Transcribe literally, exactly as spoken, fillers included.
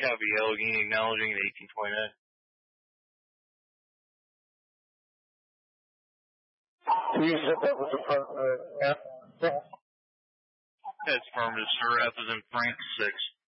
Copy, Allegheny acknowledging at eighteen twenty-nine. You said that was affirmative. That's affirmative, sir. F is in Frank, six.